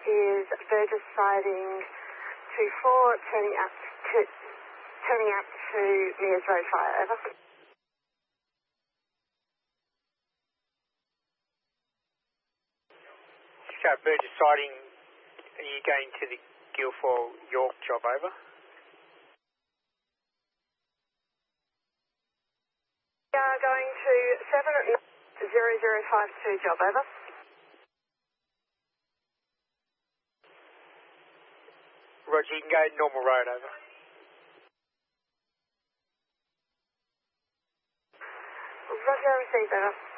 is Burgess siding 24, turning out to Mears Road Fire, over. So Burgess siding, are you going to the Guildford York job, over? We are going to 70052 job, over. Roger, you can go normal road, over. Roger, received, over.